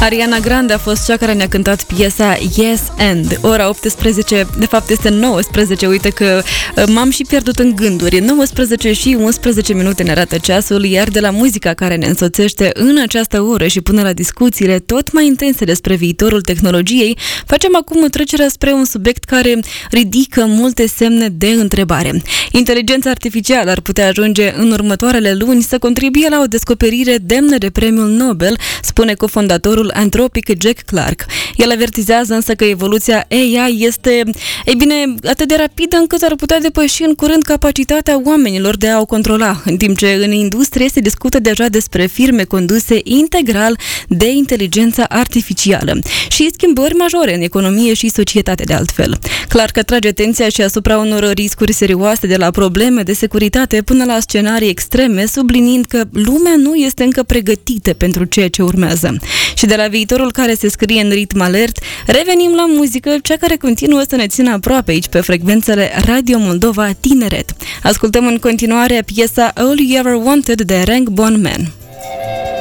Ariana Grande a fost cea care ne-a cântat piesa Yes and. Ora 18, de fapt este 19, uite că m-am și pierdut în gânduri. 19 și 11 minute ne arată ceasul, iar de la muzica care ne însoțește în această oră și până la discuțiile tot mai intense despre viitorul tehnologiei, facem acum trecerea spre un subiect care ridică multe semne de întrebare. Inteligența artificială ar putea ajunge în următoarele luni să contribuie la o descoperire demnă de premiul Nobel, spune cofondatorul Anthropic Jack Clark. El avertizează însă că evoluția AI este, atât de rapidă încât ar putea depăși în curând capacitatea oamenilor de a o controla, în timp ce în industrie se discută deja despre firme conduse integral de inteligența artificială și schimbări majore în economie și societate de altfel. Clark atrage atenția și asupra unor riscuri serioase, de la probleme de securitate până la scenarii extreme, subliniind că lumea nu este încă pregătită pentru ceea ce urmează. Și de la viitorul care se scrie în ritm alert, revenim la muzică, cea care continuă să ne țină aproape aici pe frecvențele Radio Moldova Tineret. Ascultăm în continuare piesa All You Ever Wanted de Rank Bon Man.